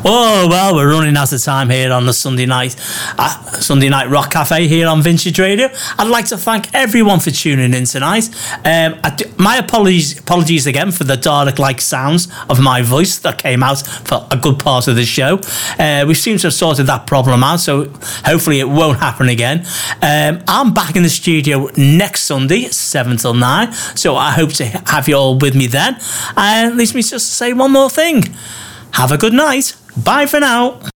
Oh, well, we're running out of time here on the Sunday night Rock Cafe here on Vintage Radio. I'd like to thank everyone for tuning in tonight. My apologies again for the Dalek-like sounds of my voice that came out for a good part of the show. We seem to have sorted that problem out, so hopefully it won't happen again. I'm back in the studio next Sunday, 7 till 9, so I hope to have you all with me then. And leaves me just to say one more thing. Have a good night. Bye for now.